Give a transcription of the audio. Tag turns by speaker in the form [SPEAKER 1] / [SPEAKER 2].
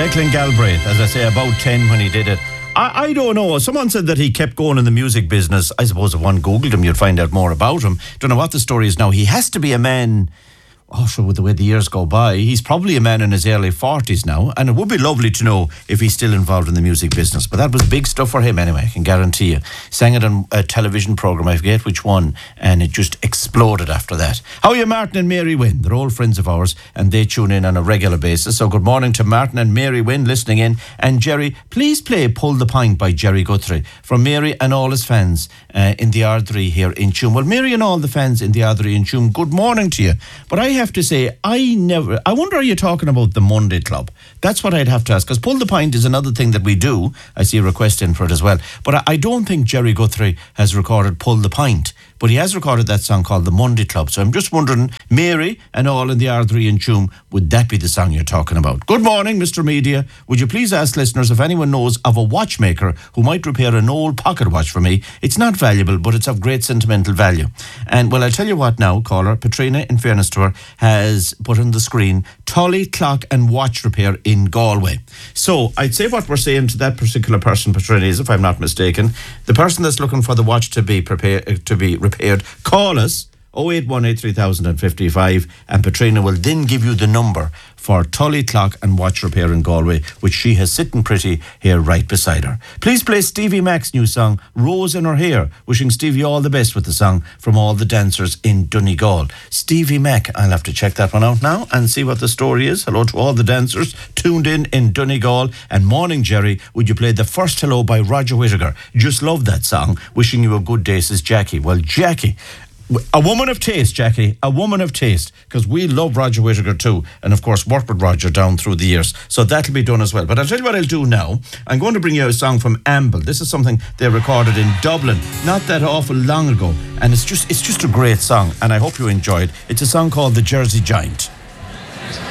[SPEAKER 1] Declan Galbraith, as I say, about 10 when he did it. I don't know. Someone said that he kept going in the music business. I suppose if one Googled him, you'd find out more about him. Don't know what the story is now. He has to be a man... Oh, sure, with the way the years go by, he's probably a man in his early 40s now, and it would be lovely to know if he's still involved in the music business. But that was big stuff for him anyway, I can guarantee you. Sang it on a television programme, I forget which one, and it just exploded after that. How are you, Martin and Mary Wynn? They're old friends of ours, and they tune in on a regular basis. So good morning to Martin and Mary Wynn listening in. And Jerry, please play Pull the Pint by Jerry Guthrie from Mary and all his fans in the Ardrey here in Tuam. Well, Mary and all the fans in the Ardrey in Tuam, good morning to you. But I have to say, I wonder, are you talking about the Monday Club? That's what I'd have to ask, because Pull the Pint is another thing that we do. I see a request in for it as well. But I don't think Jerry Guthrie has recorded Pull the Pint, but he has recorded that song called the Monday Club. So I'm just wondering, Mary and all in the Ardrey and Tuam, would that be the song you're talking about? Good morning, Mr. Media. Would you please ask listeners if anyone knows of a watchmaker who might repair an old pocket watch for me? It's not valuable, but it's of great sentimental value. And well, I'll tell you what now, caller, Patrina, in fairness to her, has put on the screen Tully Clock and Watch Repair in Galway. So I'd say what we're saying to that particular person, Patrina, is, if I'm not mistaken, the person that's looking for the watch to be repaired, call us 0818 3055, and Patrina will then give you the number for Tully Clock and Watch Repair in Galway, which she has sitting pretty here right beside her. Please play Stevie Mack's new song, Rose in Her Hair. Wishing Stevie all the best with the song from all the dancers in Donegal. Stevie Mack, I'll have to check that one out now and see what the story is. Hello to all the dancers tuned in Donegal. And morning, Jerry, would you play the first hello by Roger Whittaker? Just love that song. Wishing you a good day, says Jackie. Well, Jackie, a woman of taste, Jackie, a woman of taste, because we love Roger Whittaker too, and of course worked with Roger down through the years, so that'll be done as well. But I'll tell you what I'll do now. I'm going to bring you a song from Amble. This is something they recorded in Dublin not that awful long ago, and it's just a great song, and I hope you enjoy it. It's a song called The Jersey Giant.